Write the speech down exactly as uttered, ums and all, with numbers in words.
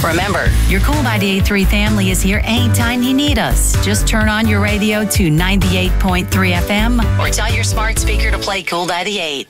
Remember, your Cool ninety-eight point three family is here anytime you need us. Just turn on your radio to ninety-eight point three F M or tell your smart speaker to play Cool ninety-eight.